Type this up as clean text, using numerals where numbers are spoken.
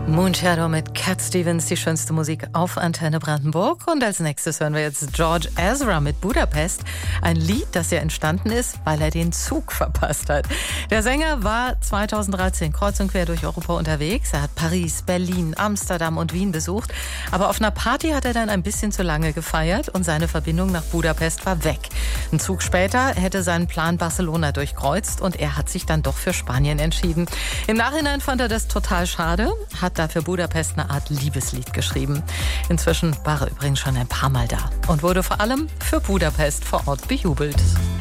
Moonshadow mit Cat Stevens, die schönste Musik auf Antenne Brandenburg. Und als nächstes hören wir jetzt George Ezra mit Budapest. Ein Lied, das ja entstanden ist, weil er den Zug verpasst hat. Der Sänger war 2013 kreuz und quer durch Europa unterwegs. Er hat Paris, Berlin, Amsterdam und Wien besucht. Aber auf einer Party hat er dann ein bisschen zu lange gefeiert und seine Verbindung nach Budapest war weg. Ein Zug später hätte seinen Plan Barcelona durchkreuzt und er hat sich dann doch für Spanien entschieden. Im Nachhinein fand er das total schade, hat dafür Budapest eine Art Liebeslied geschrieben. Inzwischen war er übrigens schon ein paar Mal da und wurde vor allem für Budapest vor Ort bejubelt.